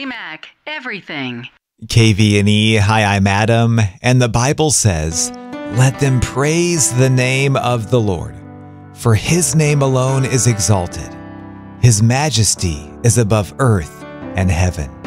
KVMAC, everything. KVNE, hi, I'm Adam, and the Bible says, "Let them praise the name of the Lord, for his name alone is exalted. His majesty is above earth and heaven."